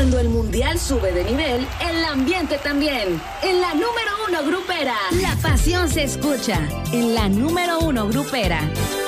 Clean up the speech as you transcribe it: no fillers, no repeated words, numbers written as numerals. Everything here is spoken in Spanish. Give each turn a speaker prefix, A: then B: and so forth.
A: Cuando el mundial sube de nivel, el ambiente también. En la número 1 grupera.
B: La pasión se escucha en la número 1 grupera.